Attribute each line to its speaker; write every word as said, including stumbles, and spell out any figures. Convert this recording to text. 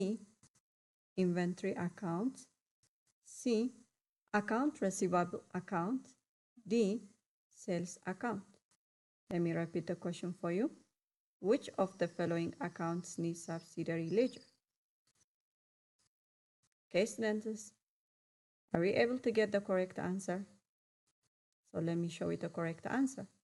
Speaker 1: inventory account, C, account receivable account, D, sales account. Let me repeat the question for you. Which of the following accounts needs subsidiary ledger? Okay, students, are we able to get the correct answer? So let me show you the correct answer.